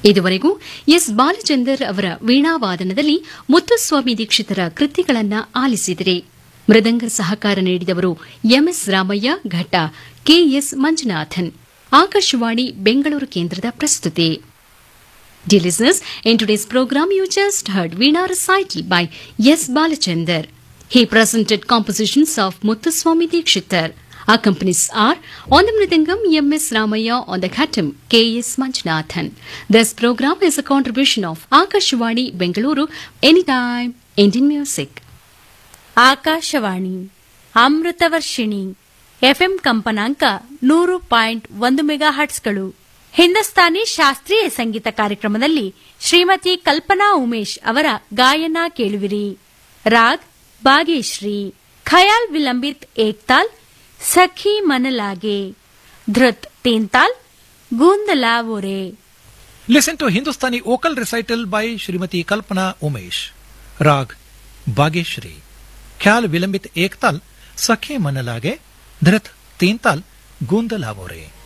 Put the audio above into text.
ಇದುವರೆಗೂ ಎಸ್ ಬಾಲಚಂದರ್ ಅವರ ವೀಣಾವಾದನದಲ್ಲಿ ಮುತ್ತುಸ್ವಾಮಿ ದೀಕ್ಷಿತರ ಕೃತಿಗಳನ್ನು ಆಲಿಸಿದಿರಿ. ಮೃದಂಗ ಸಹಕಾರ ನೀಡಿದವರು ಎಂಎಸ್ ರಾಮಯ್ಯ, ಘಟ್ಟ ಕೆಎಸ್ ಮಂಜುನಾಥನ್. ಆಕಾಶವಾಣಿ ಬೆಂಗಳೂರು ಕೇಂದ್ರದ ಪ್ರಸ್ತುತಿ. Dear listeners, in today's program you just heard Veena recital by S. Balachandar. He presented compositions of Muthuswami Dikshitar. Accompanies are on the Mridangam M.S. Ramaya, on the Khattam K.S. Manjunathan. This program is a contribution of Akashvani Bengaluru, Anytime Indian Music. Akashvani Amritavarshini FM ಕಂಪನಾಂಕ 100.1 ಮೆಗಾಹರ್ಟ್ಸ್ಗಳು. ಹಿಂದೂಸ್ತಾನಿ ಶಾಸ್ತ್ರೀಯ ಸಂಗೀತ ಕಾರ್ಯಕ್ರಮದಲ್ಲಿ ಶ್ರೀಮತಿ ಕಲ್ಪನಾ ಉಮೇಶ್ ಅವರ ಗಾಯನ ಕೇಳುವಿರಿ. ರಾಗ್ ಬಾಗೇಶ್ರೀ, ಖಯಾಲ್ ವಿಲಂಬಿತ್ ಏಕ್ತಾಲ್, ಸಖಿ ಮನಲಾಗೆ, ಧೃತ್ ತೀನ್ತಾಲ್, ಗೂಂದಲಾವೋರೆ. Listen to Hindustani vocal recital by Srimati Kalpana Umesh. Rag Bageshri, Khyal Vilambit Ektal, Sakhe Manalage, Dhrit Teental, Gundalavore.